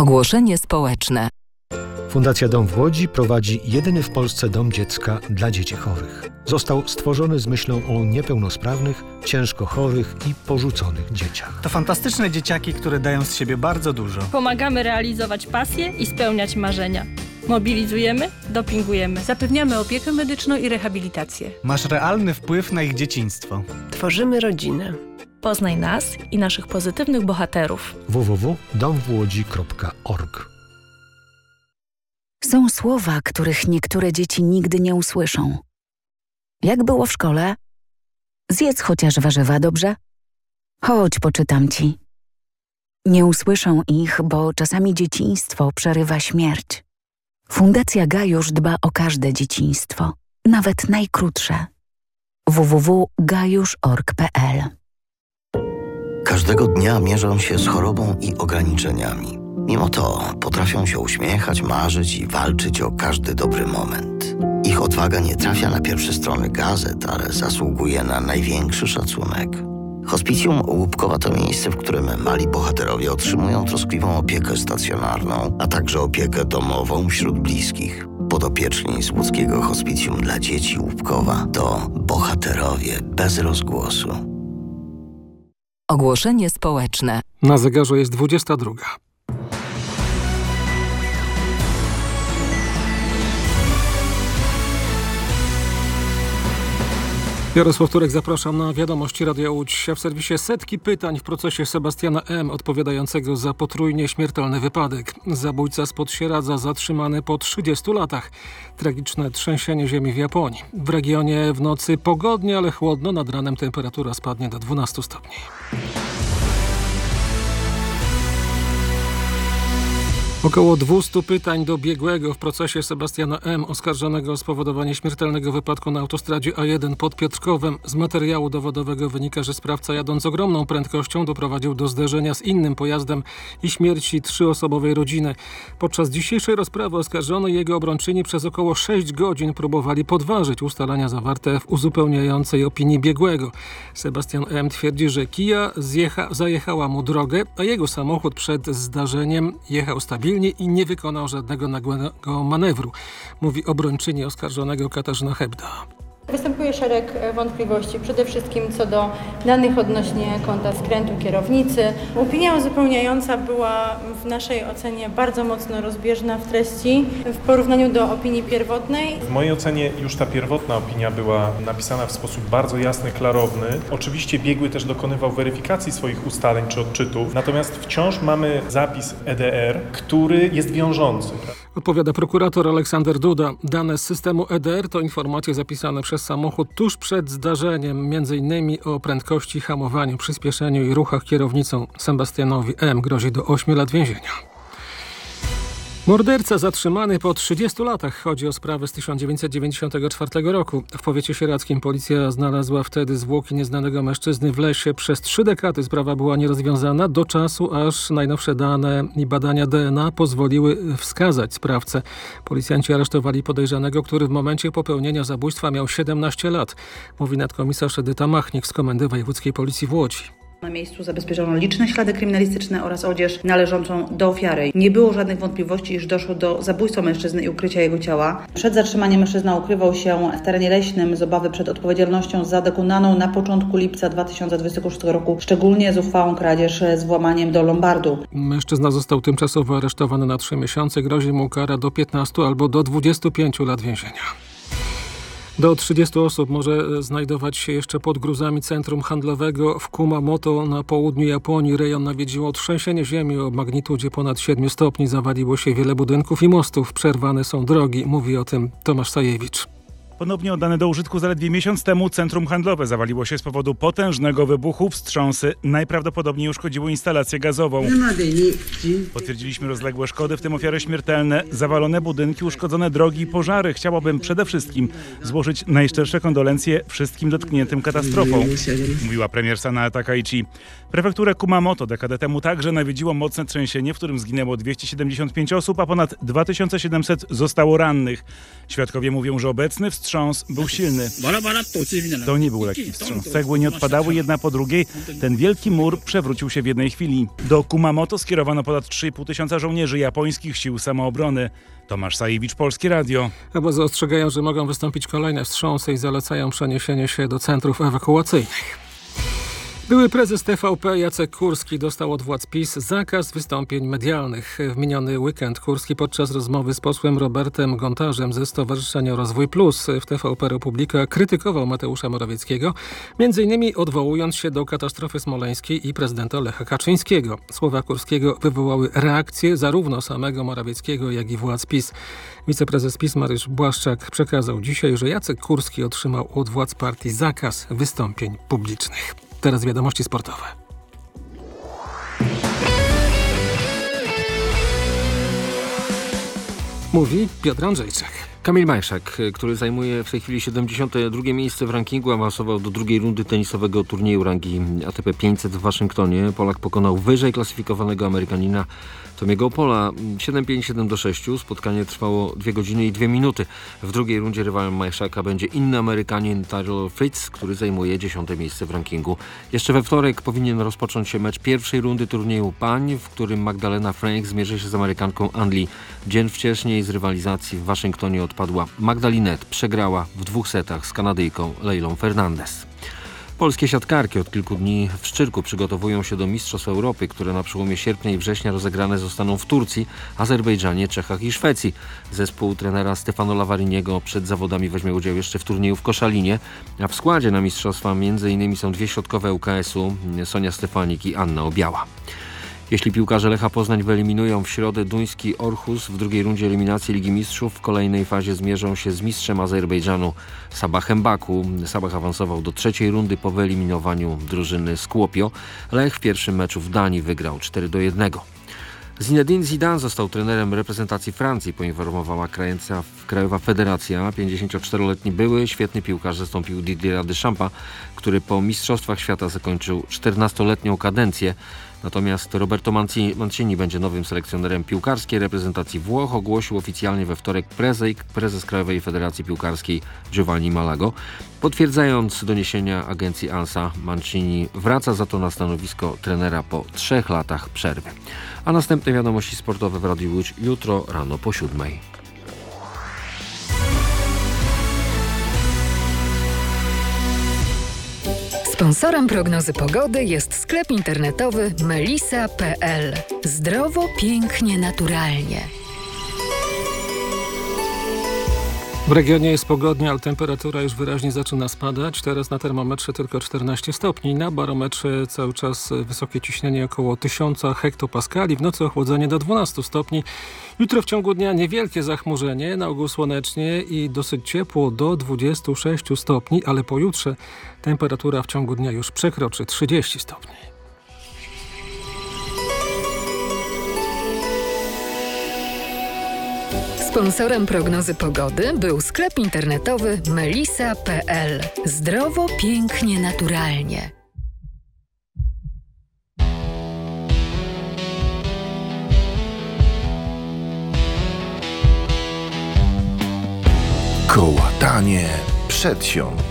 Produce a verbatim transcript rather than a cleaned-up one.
Ogłoszenie społeczne. Fundacja Dom w Łodzi prowadzi jedyny w Polsce dom dziecka dla dzieci chorych. Został stworzony z myślą o niepełnosprawnych, ciężko chorych i porzuconych dzieciach. To fantastyczne dzieciaki, które dają z siebie bardzo dużo. Pomagamy realizować pasje i spełniać marzenia. Mobilizujemy, dopingujemy. Zapewniamy opiekę medyczną i rehabilitację. Masz realny wpływ na ich dzieciństwo. Tworzymy rodzinę. Poznaj nas i naszych pozytywnych bohaterów. w w w kropka dom w łodzi kropka org. Są słowa, których niektóre dzieci nigdy nie usłyszą. Jak było w szkole? Zjedz chociaż warzywa, dobrze? Chodź, poczytam ci. Nie usłyszą ich, bo czasami dzieciństwo przerywa śmierć. Fundacja Gajusz dba o każde dzieciństwo, nawet najkrótsze. w w w kropka gajusz kropka org kropka p l. Każdego dnia mierzą się z chorobą i ograniczeniami. Mimo to potrafią się uśmiechać, marzyć i walczyć o każdy dobry moment. Ich odwaga nie trafia na pierwsze strony gazet, ale zasługuje na największy szacunek. Hospicjum Łupkowa to miejsce, w którym mali bohaterowie otrzymują troskliwą opiekę stacjonarną, a także opiekę domową wśród bliskich. Podopieczni z łódzkiego Hospicjum dla Dzieci Łupkowa to bohaterowie bez rozgłosu. Ogłoszenie społeczne. Na zegarze jest dwudziesta druga. Jarosław Turek, zapraszam na Wiadomości Radia Łódź. W serwisie setki pytań w procesie Sebastiana M., odpowiadającego za potrójnie śmiertelny wypadek. Zabójca spod Sieradza zatrzymany po trzydziestu latach. Tragiczne trzęsienie ziemi w Japonii. W regionie w nocy pogodnie, ale chłodno. Nad ranem temperatura spadnie do dwunastu stopni. Około dwieście pytań do biegłego w procesie Sebastiana M., oskarżonego o spowodowanie śmiertelnego wypadku na autostradzie A jeden pod Piotrkowem. Z materiału dowodowego wynika, że sprawca, jadąc ogromną prędkością, doprowadził do zderzenia z innym pojazdem i śmierci trzyosobowej rodziny. Podczas dzisiejszej rozprawy oskarżony i jego obrończyni przez około sześć godzin próbowali podważyć ustalenia zawarte w uzupełniającej opinii biegłego. Sebastian M. twierdzi, że Kia zjecha, zajechała mu drogę, a jego samochód przed zdarzeniem jechał stabilnie i nie wykonał żadnego nagłego manewru, mówi obrończyni oskarżonego Katarzyna Hebda. Występuje szereg wątpliwości, przede wszystkim co do danych odnośnie kąta skrętu kierownicy. Opinia uzupełniająca była w naszej ocenie bardzo mocno rozbieżna w treści w porównaniu do opinii pierwotnej. W mojej ocenie już ta pierwotna opinia była napisana w sposób bardzo jasny, klarowny. Oczywiście biegły też dokonywał weryfikacji swoich ustaleń czy odczytów, natomiast wciąż mamy zapis E D R, który jest wiążący. Odpowiada prokurator Aleksander Duda. Dane z systemu E D R to informacje zapisane przez samochód tuż przed zdarzeniem, między innymi o prędkości, hamowaniu, przyspieszeniu i ruchach kierownicą. Sebastianowi M. grozi do ośmiu lat więzienia. Morderca zatrzymany po trzydziestu latach. Chodzi o sprawę z tysiąc dziewięćset dziewięćdziesiątego czwartego roku. W powiecie sieradzkim policja znalazła wtedy zwłoki nieznanego mężczyzny w lesie. Przez trzy dekady sprawa była nierozwiązana do czasu, aż najnowsze dane i badania D N A pozwoliły wskazać sprawcę. Policjanci aresztowali podejrzanego, który w momencie popełnienia zabójstwa miał siedemnaście lat. Mówi nadkomisarz Edyta Machnik z Komendy Wojewódzkiej Policji w Łodzi. Na miejscu zabezpieczono liczne ślady kryminalistyczne oraz odzież należącą do ofiary. Nie było żadnych wątpliwości, iż doszło do zabójstwa mężczyzny i ukrycia jego ciała. Przed zatrzymaniem mężczyzna ukrywał się w terenie leśnym z obawy przed odpowiedzialnością za dokonaną na początku lipca dwa tysiące dwudziestego szóstego roku, szczególnie zuchwałą kradzież z włamaniem do lombardu. Mężczyzna został tymczasowo aresztowany na trzy miesiące. Grozi mu kara do piętnastu albo do dwudziestu pięciu lat więzienia. Do trzydziestu osób może znajdować się jeszcze pod gruzami centrum handlowego w Kumamoto na południu Japonii. Rejon nawiedziło trzęsienie ziemi o magnitudzie ponad siedmiu stopni. Zawaliło się wiele budynków i mostów. Przerwane są drogi. Mówi o tym Tomasz Sajewicz. Ponownie oddane do użytku zaledwie miesiąc temu centrum handlowe zawaliło się z powodu potężnego wybuchu. Wstrząsy najprawdopodobniej uszkodziły instalację gazową. Potwierdziliśmy rozległe szkody, w tym ofiary śmiertelne, zawalone budynki, uszkodzone drogi i pożary. Chciałabym przede wszystkim złożyć najszczersze kondolencje wszystkim dotkniętym katastrofą, mówiła premier Sanae Takaichi. Prefekturę Kumamoto dekadę temu także nawiedziło mocne trzęsienie, w którym zginęło dwieście siedemdziesiąt pięć osób, a ponad dwa tysiące siedemset zostało rannych. Świadkowie mówią, że obecny wstrząs wstrząs był silny. To nie był lekki wstrząs. Cegły nie odpadały jedna po drugiej. Ten wielki mur przewrócił się w jednej chwili. Do Kumamoto skierowano ponad trzy i pół tysiąca żołnierzy japońskich sił samoobrony. Tomasz Sajewicz, Polskie Radio. Obozy ostrzegają, że mogą wystąpić kolejne wstrząsy i zalecają przeniesienie się do centrów ewakuacyjnych. Były prezes T V P Jacek Kurski dostał od władz PiS zakaz wystąpień medialnych. W miniony weekend Kurski podczas rozmowy z posłem Robertem Gontarzem ze Stowarzyszenia Rozwój Plus w T V P Republika krytykował Mateusza Morawieckiego, między innymi odwołując się do katastrofy smoleńskiej i prezydenta Lecha Kaczyńskiego. Słowa Kurskiego wywołały reakcję zarówno samego Morawieckiego, jak i władz PiS. Wiceprezes PiS Mariusz Błaszczak przekazał dzisiaj, że Jacek Kurski otrzymał od władz partii zakaz wystąpień publicznych. Teraz wiadomości sportowe. Mówi Piotr Andrzejczak. Kamil Majszak, który zajmuje w tej chwili siedemdziesiąte drugie miejsce w rankingu, awansował do drugiej rundy tenisowego turnieju rangi A T P pięćset w Waszyngtonie. Polak pokonał wyżej klasyfikowanego Amerykanina Tomiego Pola siedem pięć siedem do sześciu. Spotkanie trwało dwie godziny i dwie minuty. W drugiej rundzie rywalem Majszaka będzie inny Amerykanin Tyrell Fritz, który zajmuje dziesiąte miejsce w rankingu. Jeszcze we wtorek powinien rozpocząć się mecz pierwszej rundy turnieju pań, w którym Magdalena Frank zmierzy się z Amerykanką Anli. Dzień wcześniej z rywalizacji w Waszyngtonie odpadła Magdalinet. Przegrała w dwóch setach z Kanadyjką Leilą Fernandez. Polskie siatkarki od kilku dni w Szczyrku przygotowują się do Mistrzostw Europy, które na przełomie sierpnia i września rozegrane zostaną w Turcji, Azerbejdżanie, Czechach i Szwecji. Zespół trenera Stefano Lavariniego przed zawodami weźmie udział jeszcze w turnieju w Koszalinie, a w składzie na mistrzostwa między innymi są dwie środkowe U K S-u, Sonia Stefanik i Anna Obiała. Jeśli piłkarze Lecha Poznań wyeliminują w środę duński Orhus w drugiej rundzie eliminacji Ligi Mistrzów, w kolejnej fazie zmierzą się z mistrzem Azerbejdżanu Sabahem Baku. Sabah awansował do trzeciej rundy po wyeliminowaniu drużyny Skłopio. Lech w pierwszym meczu w Danii wygrał cztery do jednego. Zinedine Zidane został trenerem reprezentacji Francji, poinformowała krajowa, krajowa Federacja. pięćdziesięcioczteroletni były świetny piłkarz zastąpił Didiera Deschampa, który po Mistrzostwach Świata zakończył czternastoletnią kadencję. Natomiast Roberto Mancini będzie nowym selekcjonerem piłkarskiej reprezentacji Włoch, ogłosił oficjalnie we wtorek prezes, prezes Krajowej Federacji Piłkarskiej Giovanni Malago. Potwierdzając doniesienia agencji ANSA, Mancini wraca za to na stanowisko trenera po trzech latach przerwy. A następne wiadomości sportowe w Radiu Łódź jutro rano po siódmej. Sponsorem prognozy pogody jest sklep internetowy melisa kropka p l. Zdrowo, pięknie, naturalnie. W regionie jest pogodnie, ale temperatura już wyraźnie zaczyna spadać. Teraz na termometrze tylko czternaście stopni. Na barometrze cały czas wysokie ciśnienie około tysiąc hektopaskali. W nocy ochłodzenie do dwunastu stopni. Jutro w ciągu dnia niewielkie zachmurzenie, na ogół słonecznie i dosyć ciepło do dwudziestu sześciu stopni, ale pojutrze temperatura w ciągu dnia już przekroczy trzydzieści stopni. Sponsorem prognozy pogody był sklep internetowy melisa kropka p l. Zdrowo, pięknie, naturalnie. Kołatanie przedsionku.